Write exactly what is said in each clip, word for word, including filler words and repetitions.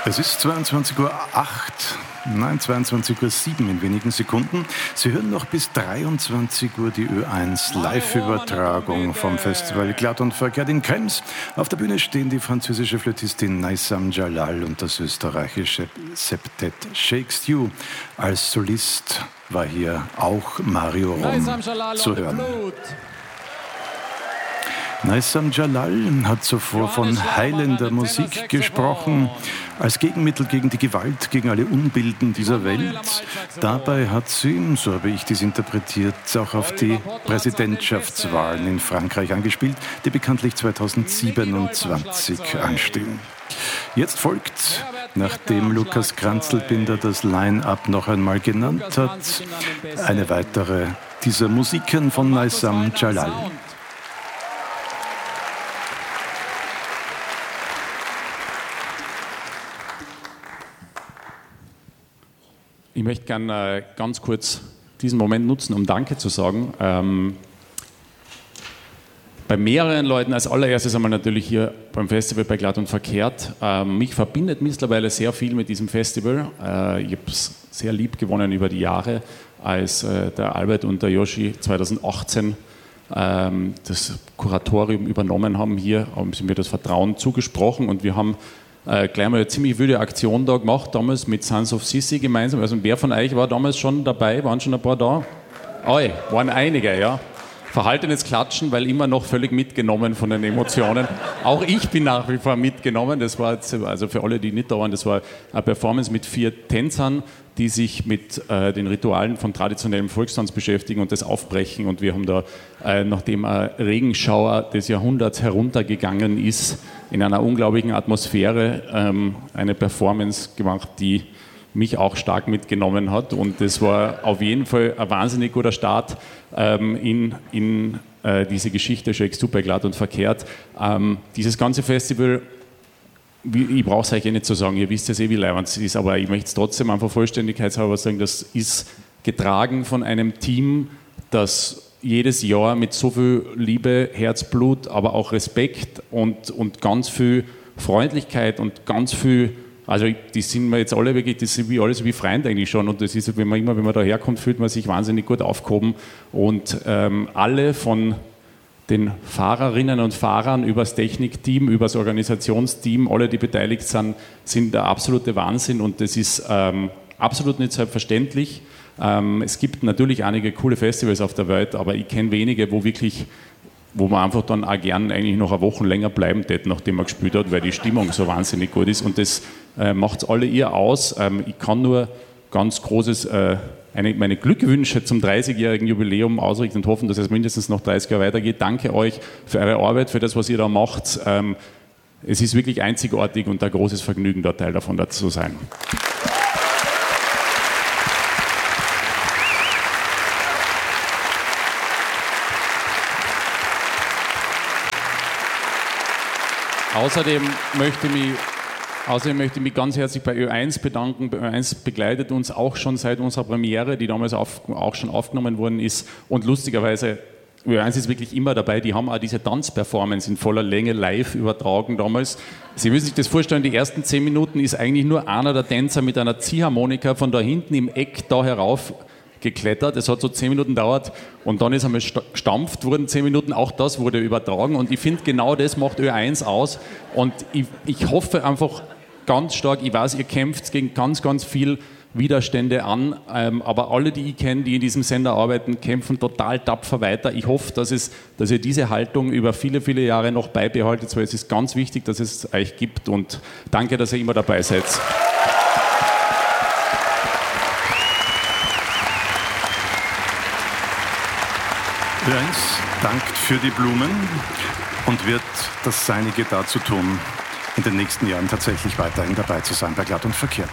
Es ist zweiundzwanzig Uhr acht, nein, zweiundzwanzig Uhr sieben in wenigen Sekunden. Sie hören noch bis dreiundzwanzig Uhr die Ö eins Live-Übertragung vom Festival Glatt und Verkehrt in Krems. Auf der Bühne stehen die französische Flötistin Naysam Jalal und das österreichische Septett Shake Stew. Als Solist war hier auch Mario Rom zu hören. Naysam Jalal hat zuvor von heilender Musik gesprochen, als Gegenmittel gegen die Gewalt, gegen alle Unbilden dieser Welt. Dabei hat sie, so habe ich dies interpretiert, auch auf die Präsidentschaftswahlen in Frankreich angespielt, die bekanntlich zweitausendsiebenundzwanzig anstehen. Jetzt folgt, nachdem Lukas Kranzlbinder das Line-Up noch einmal genannt hat, eine weitere dieser Musiken von Naysam Jalal. Ich möchte gerne äh, ganz kurz diesen Moment nutzen, um Danke zu sagen. Ähm, bei mehreren Leuten, als allererstes einmal natürlich hier beim Festival bei Glatt und Verkehrt. Ähm, mich verbindet mittlerweile sehr viel mit diesem Festival. Äh, ich habe es sehr lieb gewonnen über die Jahre, als äh, der Albert und der Yoshi zweitausendachtzehn ähm, das Kuratorium übernommen haben. Hier haben sie mir das Vertrauen zugesprochen und wir haben Äh, gleich mal eine ziemlich wilde Aktion da gemacht, damals mit Sons of Sissi gemeinsam. Also wer von euch war damals schon dabei? Waren schon ein paar da? Oi, waren einige, ja. Verhaltenes Klatschen, weil immer noch völlig mitgenommen von den Emotionen. Auch ich bin nach wie vor mitgenommen. Das war jetzt, also für alle, die nicht da waren, das war eine Performance mit vier Tänzern, die sich mit äh, den Ritualen von traditionellem Volkstanz beschäftigen und das aufbrechen. Und wir haben da, äh, nachdem ein Regenschauer des Jahrhunderts heruntergegangen ist, in einer unglaublichen Atmosphäre ähm, eine Performance gemacht, die mich auch stark mitgenommen hat. Und das war auf jeden Fall ein wahnsinnig guter Start ähm, in, in äh, diese Geschichte Shake Stew bei Glatt und Verkehrt. Ähm, dieses ganze Festival, wie, ich brauche es euch eh nicht zu sagen, ihr wisst ja eh, wie leibend es ist, aber ich möchte es trotzdem einfach vollständigkeitshalber sagen, das ist getragen von einem Team, das jedes Jahr mit so viel Liebe, Herzblut, aber auch Respekt und, und ganz viel Freundlichkeit und ganz viel, also die sind wir jetzt alle wirklich, das sind wie alles wie Freunde eigentlich schon und das ist, wenn man immer, wenn man da herkommt, fühlt man sich wahnsinnig gut aufgehoben und ähm, alle von den Fahrerinnen und Fahrern über das Technikteam, über das Organisationsteam, alle, die beteiligt sind, sind der absolute Wahnsinn und das ist ähm, absolut nicht selbstverständlich. Ähm, es gibt natürlich einige coole Festivals auf der Welt, aber ich kenne wenige, wo wirklich, wo man einfach dann auch gern eigentlich noch eine Woche länger bleiben tät, nachdem man gespielt hat, weil die Stimmung so wahnsinnig gut ist und das äh, macht es alle ihr aus. Ähm, ich kann nur ganz großes, äh, eine, meine Glückwünsche zum dreißigjährigen Jubiläum ausrichten und hoffen, dass es mindestens noch dreißig Jahre weitergeht. Danke euch für eure Arbeit, für das, was ihr da macht. Ähm, es ist wirklich einzigartig und ein großes Vergnügen, da Teil davon zu sein. Außerdem möchte ich mich, außerdem möchte ich mich ganz herzlich bei Ö eins bedanken. Ö eins begleitet uns auch schon seit unserer Premiere, die damals auf, auch schon aufgenommen worden ist. Und lustigerweise, Ö eins ist wirklich immer dabei. Die haben auch diese Tanzperformance in voller Länge live übertragen damals. Sie müssen sich das vorstellen, die ersten zehn Minuten ist eigentlich nur einer der Tänzer mit einer Ziehharmonika von da hinten im Eck da herauf geklettert. Es hat so zehn Minuten gedauert und dann ist einmal gestampft worden, zehn Minuten, auch das wurde übertragen und ich finde, genau das macht Ö eins aus und ich, ich hoffe einfach ganz stark, ich weiß, ihr kämpft gegen ganz, ganz viel Widerstände an, ähm, aber alle, die ich kenne, die in diesem Sender arbeiten, kämpfen total tapfer weiter. Ich hoffe, dass, es, dass ihr diese Haltung über viele, viele Jahre noch beibehaltet, weil es ist ganz wichtig, dass es euch gibt und danke, dass ihr immer dabei seid. Ö eins dankt für die Blumen und wird das Seinige dazu tun, in den nächsten Jahren tatsächlich weiterhin dabei zu sein bei Glatt und Verkehrt.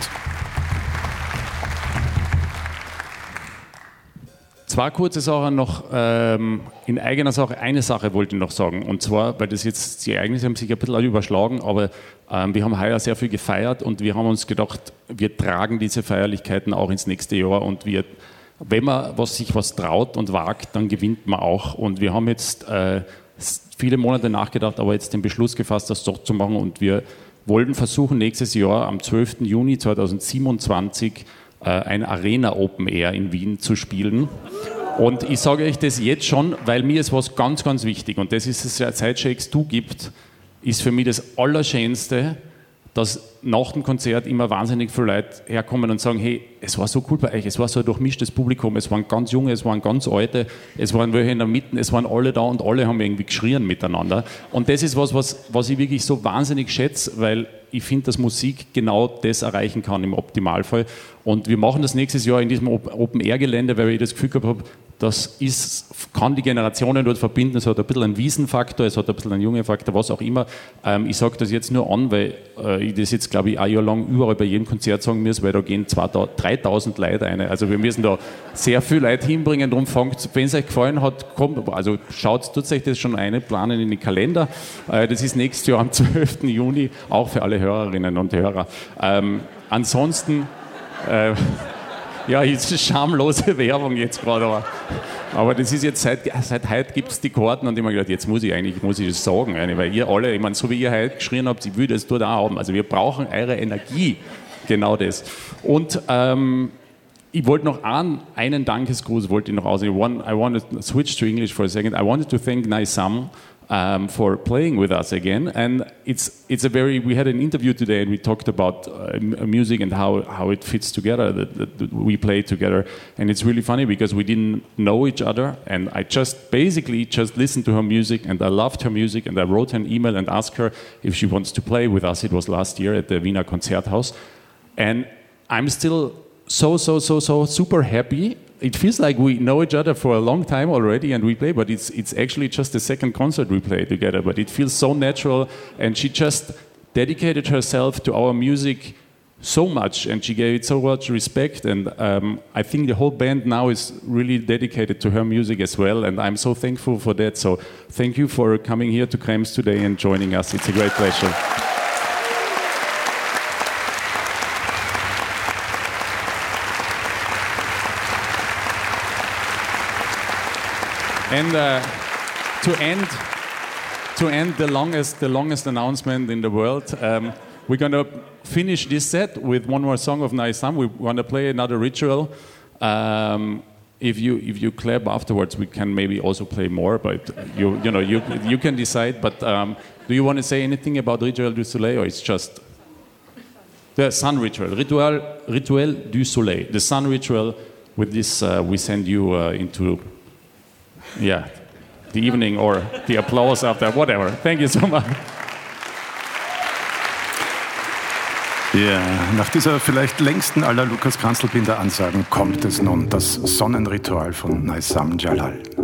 Zwei kurze Sachen noch ähm, in eigener Sache. Eine Sache wollte ich noch sagen, und zwar, weil das jetzt, die Ereignisse haben sich ein bisschen überschlagen, aber ähm, wir haben heuer sehr viel gefeiert und wir haben uns gedacht, wir tragen diese Feierlichkeiten auch ins nächste Jahr und wir wenn man was, sich was traut und wagt, dann gewinnt man auch. Und wir haben jetzt äh, viele Monate nachgedacht, aber jetzt den Beschluss gefasst, das doch zu machen. Und wir wollen versuchen, nächstes Jahr am zwölften Juni zweitausendsiebenundzwanzig äh, ein Arena Open Air in Wien zu spielen. Und ich sage euch das jetzt schon, weil mir ist was ganz, ganz wichtig, und das ist es, seit Shakes Du gibt, ist für mich das Allerschönste, dass nach dem Konzert immer wahnsinnig viele Leute herkommen und sagen, hey, es war so cool bei euch, es war so ein durchmischtes Publikum, es waren ganz junge, es waren ganz alte, es waren welche in der Mitte, es waren alle da und alle haben irgendwie geschrien miteinander. Und das ist was, was, was ich wirklich so wahnsinnig schätze, weil ich finde, dass Musik genau das erreichen kann im Optimalfall. Und wir machen das nächstes Jahr in diesem Open-Air-Gelände, weil ich das Gefühl gehabt habe, das ist, kann die Generationen dort verbinden. Es hat ein bisschen einen Wiesenfaktor, es hat ein bisschen einen Jungenfaktor, was auch immer. Ähm, ich sage das jetzt nur an, weil äh, ich das jetzt, glaube ich, ein Jahr lang überall bei jedem Konzert sagen muss, weil da gehen zweitausend, dreitausend Leute rein. Also wir müssen da sehr viel Leute hinbringen. Darum fangt, wenn es euch gefallen hat, kommt, also schaut, tut euch das schon eine, planen in den Kalender. Äh, das ist nächstes Jahr am zwölften Juni, auch für alle Hörerinnen und Hörer. Ähm, ansonsten... Äh, Ja, ist schamlose Werbung jetzt gerade, aber, aber das ist jetzt seit, seit heute gibt es die Karten und ich habe mir gedacht, jetzt muss ich eigentlich muss ich das sagen, weil ihr alle, ich meine, so wie ihr heute geschrien habt, ich will das dort auch haben. Also wir brauchen eure Energie, genau das. Und ähm, ich wollte noch einen, einen Dankesgruß wollte ich noch aus. I want, I want to switch to English for a second. I wanted to thank Naisam Um, for playing with us again, and it's it's a very. We had an interview today, and we talked about uh, music and how, how it fits together. That, that, that we play together, and it's really funny because we didn't know each other, and I just basically just listened to her music, and I loved her music, and I wrote her an email and asked her if she wants to play with us. It was last year at the Wiener Konzerthaus, and I'm still so so so so super happy. It feels like we know each other for a long time already and we play, but it's it's actually just the second concert we play together. But it feels so natural, and she just dedicated herself to our music so much, and she gave it so much respect. And um, I think the whole band now is really dedicated to her music as well, and I'm so thankful for that. So thank you for coming here to Krems today and joining us. It's a great pleasure. And uh, to end, to end the longest, the longest announcement in the world, um, we're going to finish this set with one more song of Naisam. We want to play another ritual. Um, if you if you clap afterwards, we can maybe also play more. But you you know you you can decide. But um, do you want to say anything about Rituel du Soleil, or it's just the sun ritual? Ritual Rituel du Soleil, the sun ritual. With this, uh, we send you uh, into. Yeah, the evening or the applause after, whatever. Thank you so much. Ja, nach dieser vielleicht längsten aller Lukas Kanzelbinder Ansagen kommt es nun, das Sonnenritual von Naisam Jalal.